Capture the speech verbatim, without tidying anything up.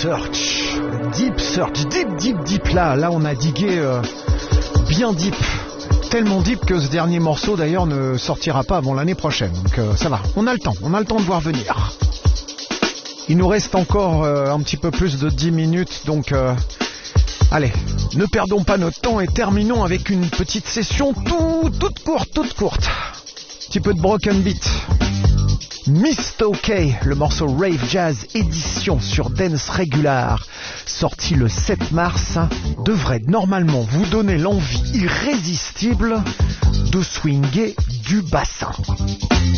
Search. Deep Search. Deep, deep, deep. Là, là on a digué euh, bien deep. Tellement deep que ce dernier morceau d'ailleurs ne sortira pas avant l'année prochaine. Donc euh, ça va, on a le temps, on a le temps de voir venir. Il nous reste encore euh, un petit peu plus de dix minutes, donc euh, allez, ne perdons pas notre temps et terminons avec une petite session tout, toute courte, toute courte. Un petit peu de broken beat. Miss OK, le morceau Rave Jazz édition sur Dance Regular, sorti le sept mars, devrait normalement vous donner l'envie irrésistible de swinger du bassin.